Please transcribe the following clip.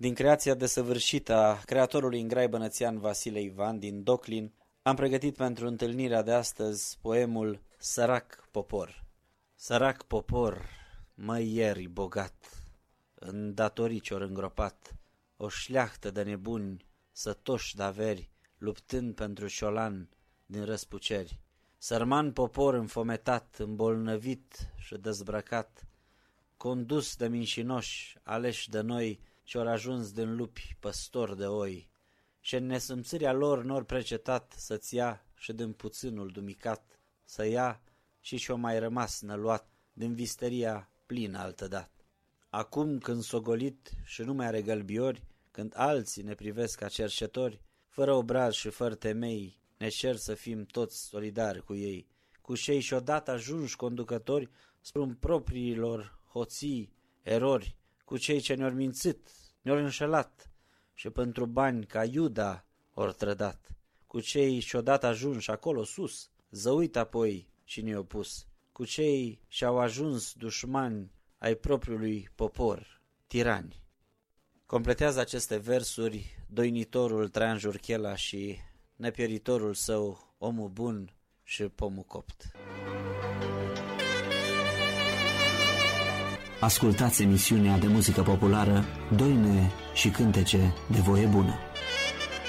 Din creația desăvârșită a creatorului îngrai bănățean Vasile Ivan din Doclin, am pregătit pentru întâlnirea de astăzi poemul Sărac popor. Sărac popor, măi ieri bogat, în datorii ce-or îngropat, o șleachtă de nebuni, sătoși de-averi, luptând pentru ciolan din răspuceri. Sărman popor înfometat, îmbolnăvit și dezbrăcat, condus de mincinoși, aleși de noi, ce-or ajuns din lupi păstori de oi, și în nesâmțirea lor n-or precetat să-ți ia și din puținul dumicat, să ia și ce-o mai rămas năluat din visteria plină altădat. Acum când s-o golit și nu mai are gălbiori, când alții ne privesc ca cercetori, fără obraz și fără temei, ne cer să fim toți solidari cu ei, cu cei și odată ajunși conducători spre propriilor hoții, erori, cu cei ce ne-or mințit, ne-or înșelat și pentru bani ca Iuda or trădat, cu cei și odată ajunși acolo sus, zăuit apoi și ne-o pus, cu cei și-au ajuns dușmani ai propriului popor, tirani. Completează aceste versuri doinitorul Traian Jurchela și nepieritorul său, omul bun și pomul copt. Ascultați emisiunea de muzică populară Doine și cântece de voie bună.